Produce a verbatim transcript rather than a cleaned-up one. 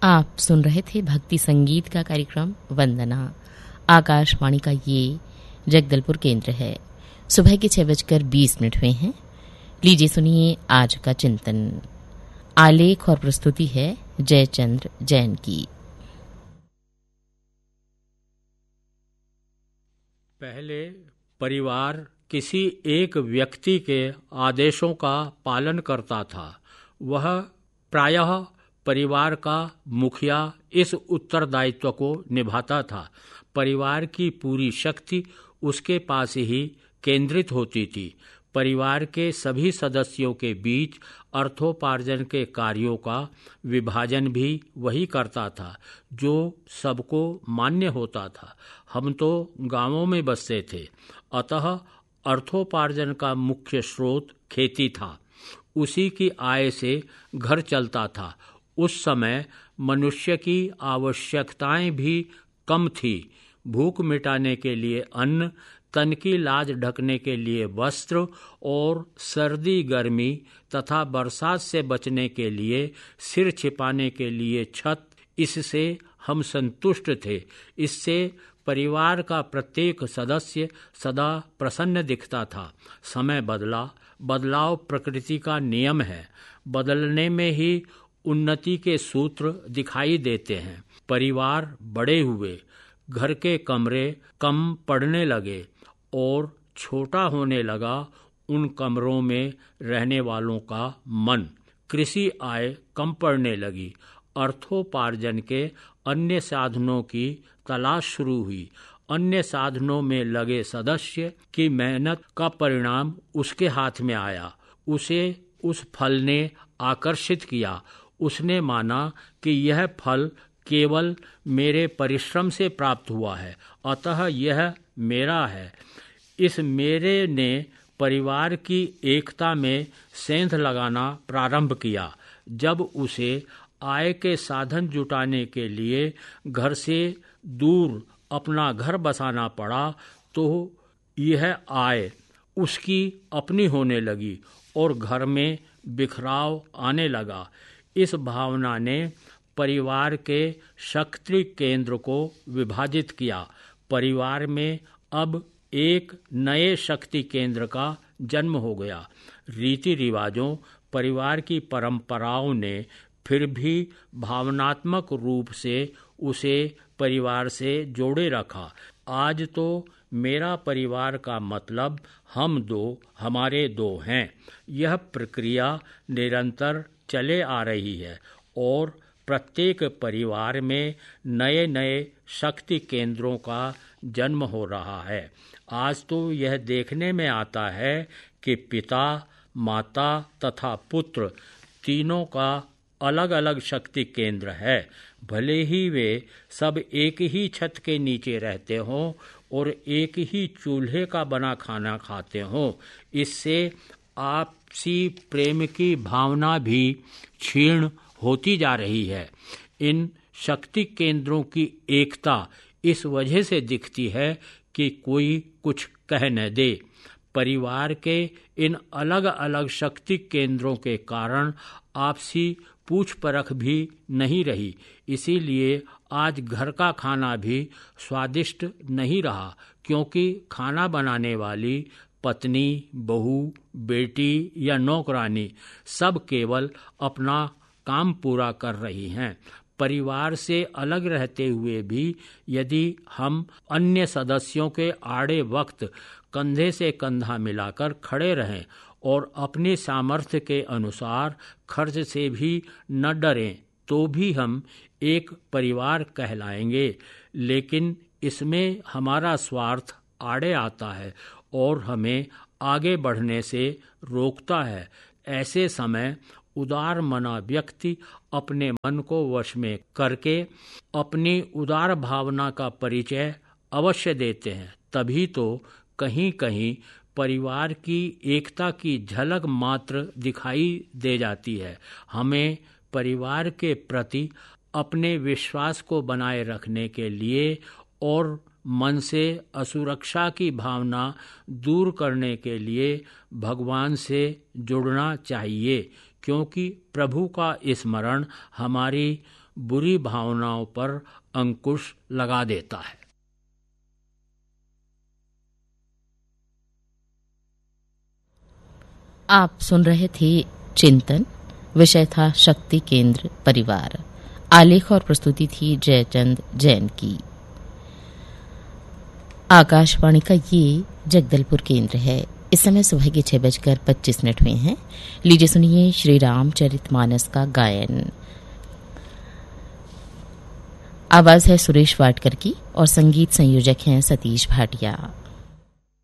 आप सुन रहे थे भक्ति संगीत का कार्यक्रम वंदना। आकाशवाणी का ये जगदलपुर केंद्र है। सुबह के छह बजकर बीस मिनट हुए हैं। लीजिए सुनिए आज का चिंतन। आलेख और प्रस्तुति है जयचंद्र जैन की। पहले परिवार किसी एक व्यक्ति के आदेशों का पालन करता था। वह प्रायः परिवार का मुखिया इस उत्तरदायित्व को निभाता था। परिवार की पूरी शक्ति उसके पास ही केंद्रित होती थी। परिवार के सभी सदस्यों के बीच अर्थोपार्जन के कार्यों का विभाजन भी वही करता था, जो सबको मान्य होता था। हम तो गांवों में बसते थे, अतः अर्थोपार्जन का मुख्य स्रोत खेती था। उसी की आय से घर चलता था। उस समय मनुष्य की आवश्यकताएं भी कम थी। भूख मिटाने के लिए अन्न, तन की लाज ढकने के लिए वस्त्र और सर्दी गर्मी तथा बरसात से बचने के लिए सिर छिपाने के लिए छत, इससे हम संतुष्ट थे। इससे परिवार का प्रत्येक सदस्य सदा प्रसन्न दिखता था। समय बदला, बदलाव प्रकृति का नियम है। बदलने में ही उन्नति के सूत्र दिखाई देते हैं। परिवार बड़े हुए, घर के कमरे कम पड़ने लगे और छोटा होने लगा उन कमरों में रहने वालों का मन। कृषि आय कम पड़ने लगी। अर्थोपार्जन के अन्य साधनों की तलाश शुरू हुई। अन्य साधनों में लगे सदस्य की मेहनत का परिणाम उसके हाथ में आया। उसे उस फल ने आकर्षित किया। उसने माना कि यह फल केवल मेरे परिश्रम से प्राप्त हुआ है, अतः यह मेरा है। इस मेरे ने परिवार की एकता में सेंध लगाना प्रारंभ किया। जब उसे आय के साधन जुटाने के लिए घर से दूर अपना घर बसाना पड़ा, तो यह आय उसकी अपनी होने लगी और घर में बिखराव आने लगा। इस भावना ने परिवार के शक्ति केंद्र को विभाजित किया। परिवार में अब एक नए शक्ति केंद्र का जन्म हो गया। रीति रिवाजों, परिवार की परंपराओं ने फिर भी भावनात्मक रूप से उसे परिवार से जोड़े रखा। आज तो मेरा परिवार का मतलब हम दो, हमारे दो हैं। यह प्रक्रिया निरंतर चले आ रही है और प्रत्येक परिवार में नए नए शक्ति केंद्रों का जन्म हो रहा है। आज तो यह देखने में आता है कि पिता, माता तथा पुत्र तीनों का अलग अलग शक्ति केंद्र है। भले ही वे सब एक ही छत के नीचे रहते हों और एक ही चूल्हे का बना खाना खाते हों, इससे आपसी प्रेम की भावना भी क्षीण होती जा रही है। इन शक्ति केंद्रों की एकता इस वजह से दिखती है कि कोई कुछ कह न दे। परिवार के इन अलग अलग शक्ति केंद्रों के कारण आपसी पूछ परख भी नहीं रही। इसीलिए आज घर का खाना भी स्वादिष्ट नहीं रहा, क्योंकि खाना बनाने वाली पत्नी, बहू, बेटी या नौकरानी सब केवल अपना काम पूरा कर रही हैं। परिवार से अलग रहते हुए भी यदि हम अन्य सदस्यों के आड़े वक्त कंधे से कंधा मिलाकर खड़े रहें और अपने सामर्थ्य के अनुसार खर्च से भी न डरें, तो भी हम एक परिवार कहलाएंगे। लेकिन इसमें हमारा स्वार्थ आड़े आता है और हमें आगे बढ़ने से रोकता है। ऐसे समय उदार मना व्यक्ति अपने मन को वश में करके अपनी उदार भावना का परिचय अवश्य देते हैं। तभी तो कहीं कहीं परिवार की एकता की झलक मात्र दिखाई दे जाती है। हमें परिवार के प्रति अपने विश्वास को बनाए रखने के लिए और मन से असुरक्षा की भावना दूर करने के लिए भगवान से जुड़ना चाहिए, क्योंकि प्रभु का स्मरण हमारी बुरी भावनाओं पर अंकुश लगा देता है। आप सुन रहे थे चिंतन, विषय था शक्ति केंद्र परिवार। आलेख और प्रस्तुति थी जयचंद जैन की। आकाशवाणी का ये जगदलपुर केंद्र है। इस समय सुबह के छह बजकर पच्चीस मिनट हुए हैं। लीजिए सुनिए श्री रामचरितमानस का गायन। आवाज है सुरेश वाडकर की और संगीत संयोजक हैं सतीश भाटिया।